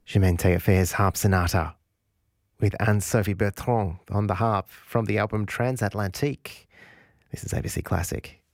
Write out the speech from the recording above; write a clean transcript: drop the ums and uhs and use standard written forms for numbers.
Gemeinte Affairs Harp Sonata with Anne-Sophie Bertrand on the harp from the album Transatlantique. This is ABC Classic.